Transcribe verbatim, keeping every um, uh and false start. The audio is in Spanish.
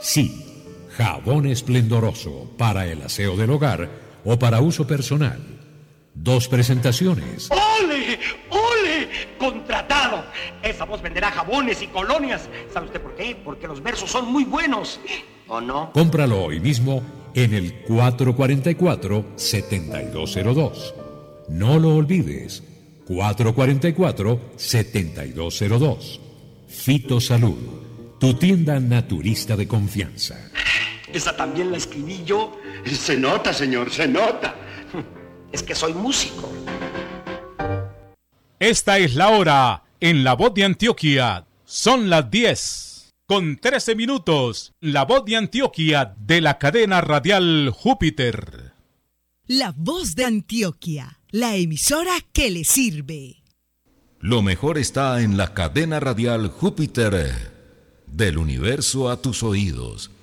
Sí, jabón esplendoroso para el aseo del hogar o para uso personal. Dos presentaciones. ¡Ole! ¡Ole! ¡Contratado! Esa voz venderá jabones y colonias. ¿Sabe usted por qué? Porque los versos son muy buenos. ¿O no? Cómpralo hoy mismo en el cuatro cuatro cuatro, siete dos cero dos. No lo olvides. cuatro cuatro cuatro, siete dos cero dos. Fitosalud, tu tienda naturista de confianza. Esa también la escribí yo. Se nota, señor, se nota. Es que soy músico. Esta es la hora en La Voz de Antioquia. Son las diez con trece minutos. La Voz de Antioquia de la cadena radial Júpiter. La Voz de Antioquia, la emisora que le sirve. Lo mejor está en la cadena radial Júpiter. Del universo a tus oídos.